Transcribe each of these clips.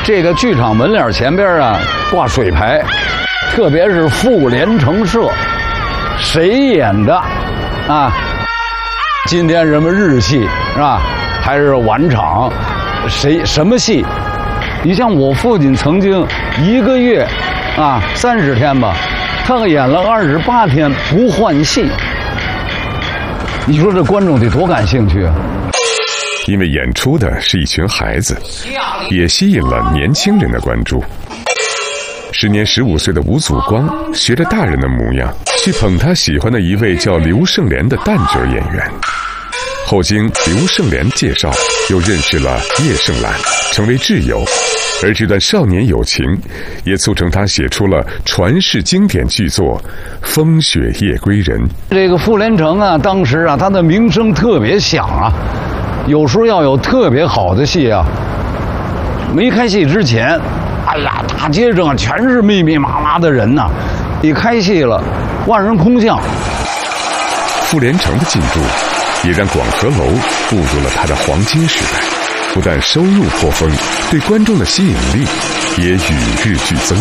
这个剧场门脸前边啊挂水牌，特别是妇联城社，谁演的啊？今天什么日戏是吧？还是晚场？什么戏？你像我父亲曾经1个月啊30天吧，他演了28天不换戏。你说这观众得多感兴趣啊！ 因为演出的是一群孩子，也吸引了年轻人的关注。时年15岁的吴祖光学着大人的模样，去捧他喜欢的一位叫刘胜莲的旦角演员。后经刘胜莲介绍，又认识了叶盛兰，成为挚友。而这段少年友情，也促成他写出了传世经典巨作《风雪夜归人》。 这个傅连城啊，当时啊，他的名声特别响啊。有时候要有特别好的戏啊，没开戏之前，哎呀，大街上全是密密麻麻的人呐。一开戏了，万人空巷。 傅连城的进驻，也让广和楼步入了他的黄金时代。不但收入颇丰，对观众的吸引力也与日俱增。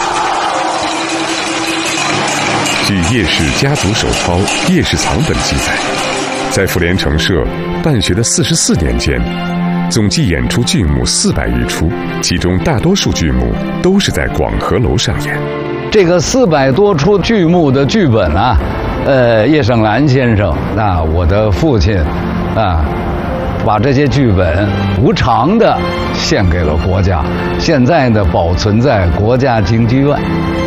据叶氏家族手抄《叶氏藏本》记载，在傅连城社办学的44年间，总计演出剧目400余出，其中大多数剧目都是在广和楼上演。 这个400多出剧目的剧本啊，叶盛兰先生啊，我的父亲啊，把这些剧本无偿的献给了国家，现在呢保存在国家京剧院。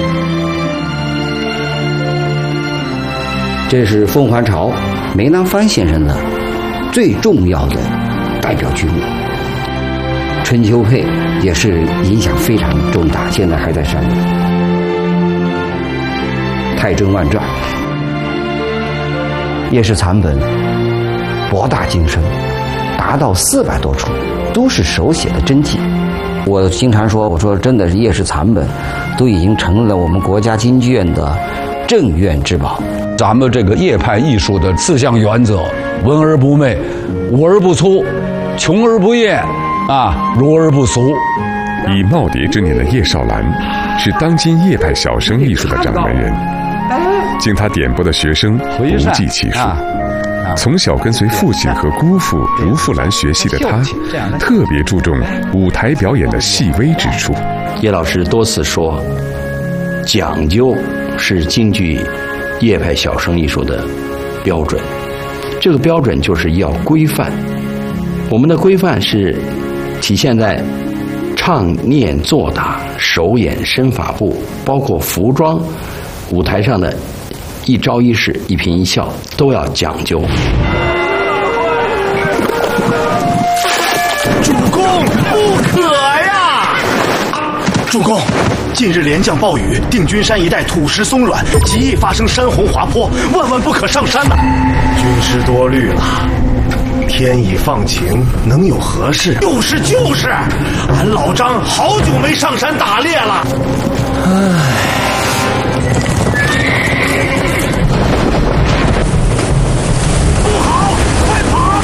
这是凤还巢梅兰芳先生的最重要的代表剧目，《春秋配》也是影响非常重大，现在还在上演。《太真万传》、《叶氏残本》博大精深，达到400多出，都是手写的真迹。我经常说，我说真的是叶氏残本，都已经成了我们国家京剧院的镇院之宝。 咱们这个叶派艺术的4项原则：文而不媚，武而不粗，穷而不艳，儒而不俗。 以耄耋之年的叶绍兰，是当今叶派小生艺术的掌门人。经他点拨的学生不计其数。从小跟随父亲和姑父吴富兰学戏的他，特别注重舞台表演的细微之处。 叶老师多次说，讲究是京剧叶派小生艺术的标准，这个标准就是要规范。我们的规范是体现在唱念做打、手眼身法步，包括服装、舞台上的一招一式、一颦一笑都要讲究。 主公不可呀！主公，近日连降暴雨，定军山一带土石松软，极易发生山洪滑坡，万万不可上山呐！军师多虑了，天已放晴，能有何事？就是，俺老张好久没上山打猎了。不好，快跑！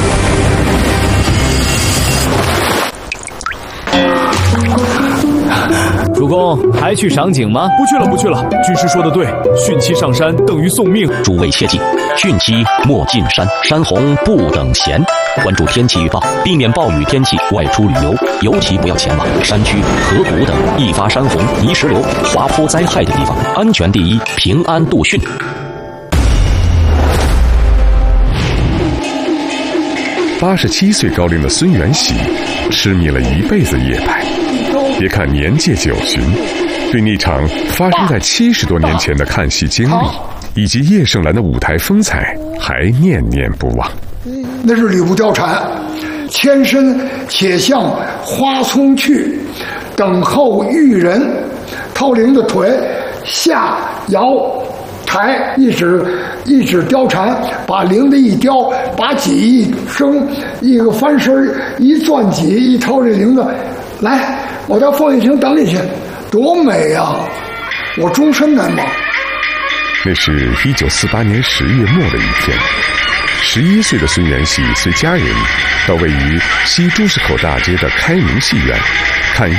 主公还去赏景吗？ 不去了。军师说的对，汛期上山等于送命。 诸位切记，汛期莫进山，山洪不等闲。关注天气预报，避免暴雨天气外出旅游，尤其不要前往山区、河谷等易发山洪、泥石流、滑坡灾害的地方。安全第一，平安度汛。 87岁高龄的孙元喜，痴迷了一辈子叶派。别看年届90旬，对那场发生在70多年前的看戏经历，以及叶盛兰的舞台风采，还念念不忘。 那是吕布貂蝉，牵身且向花丛去，等候遇人。掏铃的腿下摇抬，一指貂蝉，把铃子一叼，把戟一升，一个翻身一攥戟，一掏这铃子，来，我到凤仪亭等你去，多美啊！我终身难忘。 那是1948年10月末的一天，11岁的孙元喜随家人到位于西朱市口大街的开明戏院看